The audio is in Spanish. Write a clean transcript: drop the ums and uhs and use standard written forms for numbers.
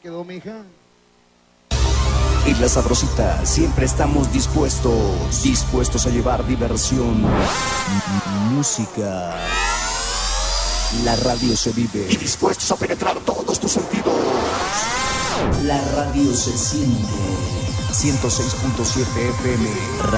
quedó, mija? En La Sabrosita siempre estamos dispuestos a llevar diversión, música. La radio se vive y dispuestos a penetrar todos tus sentidos. La radio se siente. 106.7 FM.